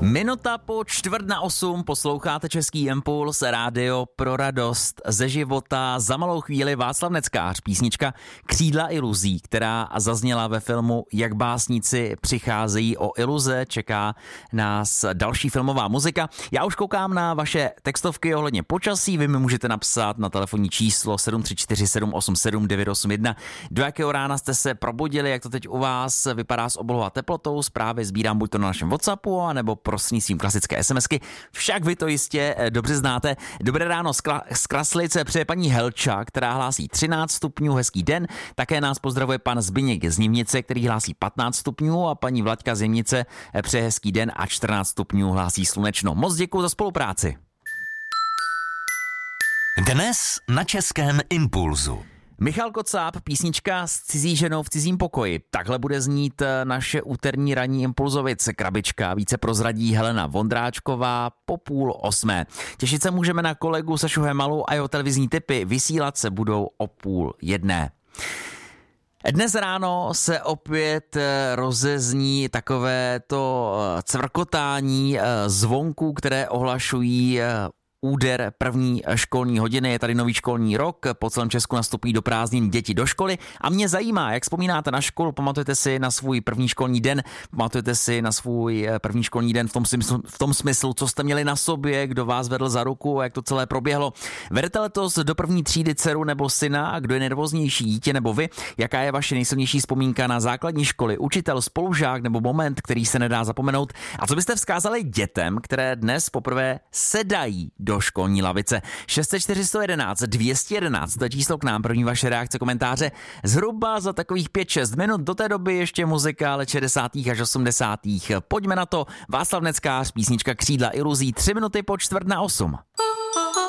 Minuta po 7:45 posloucháte Český impuls, rádio pro radost ze života. Za malou chvíli Václav Neckář, písnička Křídla iluzí, která zazněla ve filmu Jak básníci přicházejí o iluze. Čeká nás další filmová muzika. Já už koukám na vaše textovky ohledně počasí. Vy mi můžete napsat na telefonní číslo 734 787 981. Do jakého rána jste se probudili, jak to teď u vás vypadá s oblohou a teplotou. Zprávy sbírám buď to na našem WhatsAppu, anebo prostřednictvím klasické SMSky. Však vy to jistě dobře znáte. Dobré ráno z Kraslice přeje paní Helča, která hlásí 13 stupňů, hezký den. Také nás pozdravuje pan Zbyněk z Nivnice, který hlásí 15 stupňů, a paní Vlaďka z Nivnice přeje hezký den a 14 stupňů hlásí slunečno. Moc děkuji za spolupráci. Dnes na Českém impulzu. Michal Kocáb, písnička S cizí ženou v cizím pokoji. Takhle bude znít naše úterní ranní impulzovice krabička. Více prozradí Helena Vondráčková po 7:30. Těšit se můžeme na kolegu Sašu Hemalu a jeho televizní tipy. Vysílat se budou o 12:30. Dnes ráno se opět rozezní takové to cvrkotání zvonků, které ohlašují úder první školní hodiny. Je tady nový školní rok, po celém Česku nastupují do prázdnin děti do školy a mě zajímá, jak vzpomínáte na školu, pamatujete si na svůj první školní den, pamatujete si na svůj první školní den v tom smyslu, co jste měli na sobě, kdo vás vedl za ruku, jak to celé proběhlo. Vedete letos do první třídy dceru nebo syna a kdo je nejnervóznější, dítě nebo vy? Jaká je vaše nejsilnější vzpomínka na základní školy, učitel, spolužák nebo moment, který se nedá zapomenout? A co byste vzkázali dětem, které dnes poprvé sedají do školní lavice? 604 111 211, to je číslo k nám, první vaše reakce, komentáře. Zhruba za takových 5-6 minut, do té doby ještě muzika let 60. až 80. Pojďme na to. Václav Neckář, písnička Křídla iluzí, 3 minuty po 7:45.